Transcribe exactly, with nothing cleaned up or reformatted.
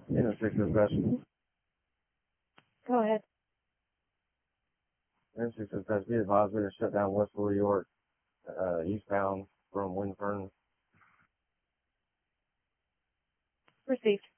Interstate Dispatch. Go ahead. Interstate Dispatch, be advised we are shut down West Little York, uh, eastbound from Windfern. Received.